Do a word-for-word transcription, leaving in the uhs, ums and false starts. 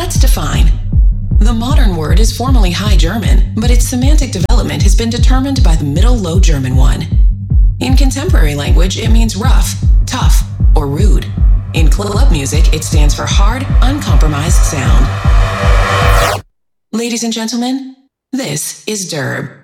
Let's define. The modern word is formally High German, but its semantic development has been determined by the Middle Low German one. In contemporary language, it means rough, tough, or rude. In club music, it stands for hard, uncompromised sound. Ladies and gentlemen, this is Derb.